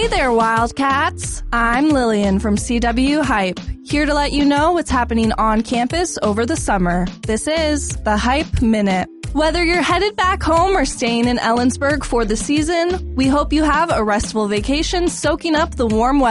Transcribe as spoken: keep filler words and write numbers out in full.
Hey there, Wildcats! I'm Lillian from C W Hype, here to let you know what's happening on campus over the summer. This is the Hype Minute. Whether you're headed back home or staying in Ellensburg for the season, we hope you have a restful vacation soaking up the warm weather.